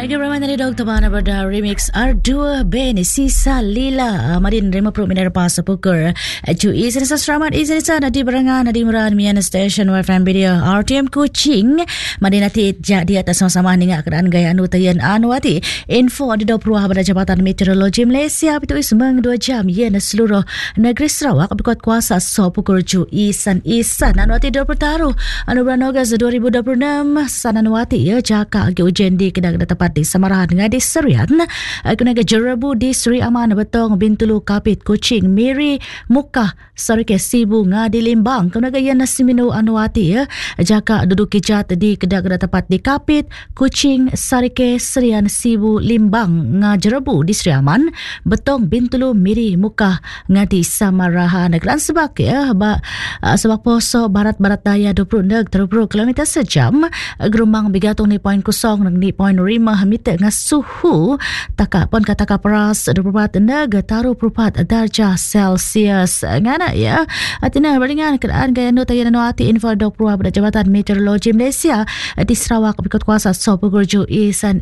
Geraman dari Dr. Bana pada remix R2 Ben Sisa Lila Madin Rima Pro Minar Pasa Pukur Cui Senasa Seramat Senasa Nadi Berangan Nadi Meran Mian Station WFM Media RTM Kuching Madin nanti di atas sama-sama Ningak keadaan gaya anu tayan anuati Info di Dau Peruah pada Jabatan Meteorologi Malaysia Pitu Ismeng 2 jam Yen seluruh negeri Sarawak Berkuat kuasa So Pukur Cui Isan Anuati Dau Pertaruh Anu bulan Ogos 2026 Sananuati ya Jaka Agi ujian di kedai tepat di Samarahan dengan di Serian Kunaga Jerabu di Seri Aman Betong Bintulu Kapit Kuching Miri Muka Sarike Sibu Ngadi Limbang Kunaga Yana Simino Anuati ya Jaka duduk kijat di kedai tepat di Kapit Kuching Sarike Serian Sibu Limbang Ngajerabu di Seri Aman Betong Bintulu Miri Muka Ngadi Samarahan Kelan sebab ya sebab poso barat-barat daya 20 km sejam gerumbang bigatong ni point kosong ni point 5 meter dengan suhu taka pun kata paras 24 taruh 4 darjah Celsius ngana ya atina beringan keadaan gaya nu tayan ati info dok Peruah pada Jabatan Meteorologi Malaysia di Sarawak berikut kuasa so pugurju isan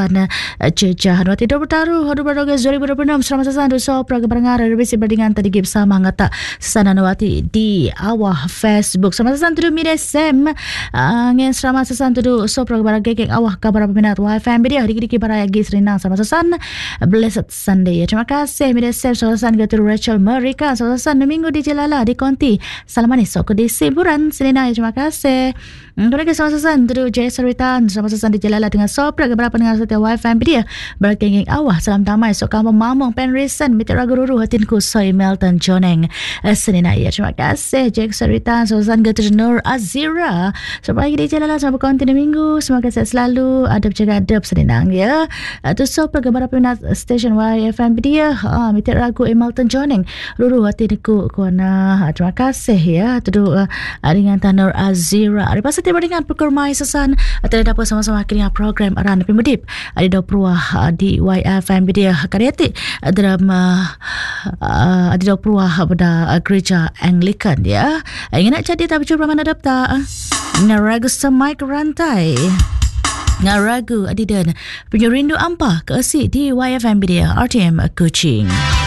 jejah ati dok taruh 2026 selama sesandu so pergebarangan revisi berdingan tadi bersama ngata sana ati di awah Facebook sama sesandu media sem ngin selama sesandu so pergebarangan geng awah kabar peminat WFM Media dikit-dikit baraya gis rinang sama sesan Blessed Sunday. Terima kasih media sel sosan Gatur Rachel Merika sosan minggu di Jelala di Konti. Salamani sok di Siburan Selina. Terima kasih. Kemudian sama sesan Tudu Jaya Seritan sama sesan di Jelala dengan sopra beberapa dengan setia WFM Media bergengeng awah salam damai sok kamu mamong penrisan mitra ragu-ruru hatinku soy Melton Joneng Selina. Terima kasih Jaya Seritan sosan Gatur Nur Azira. Sampai lagi di Jelala sama Konti di minggu. Semoga sehat selalu. Adab jaga adab senang ya. Tu so pergambaran peminat stesen YFM dia mitir ragu Melton Joneng ruru hati niku kuana. Terima kasih ya tu dengan Tanur Azira. Hari pasal tiba dengan perkurmai sesan atau dapat sama-sama kini program aran pemudip ada Dau Peruah di YFM dia karyati drama ada Dau Peruah pada gereja Anglican ya. Ingin nak jadi tak bercuba mana dapta ngaragu semai kerantai ngaragu adidan punya rindu ampa ke si di YFM Media RTM Kuching.